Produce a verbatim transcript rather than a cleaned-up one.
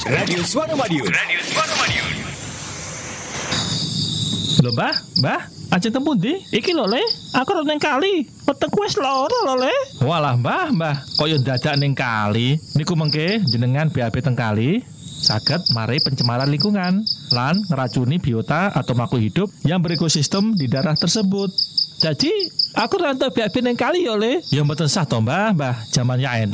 Radio Suara Madiun. Radio Suara Madiun. Lho Mbah, Mbah, ajeng temu ndi? Iki lho Le, aku ora ning kali. Wetengku wis lara lho Le. Walah Mbah, Mbah, kaya dadak ning kali. Niku mengke jenengan B A B teng kali saged mari pencemaran lingkungan lan ngeracuni biota atau makhluk hidup yang berekosistem di daerah tersebut. Jadi, aku rantau B A B ning kali ya Le. Ya mboten sah to Mbah, Mbah. Jaman ya enten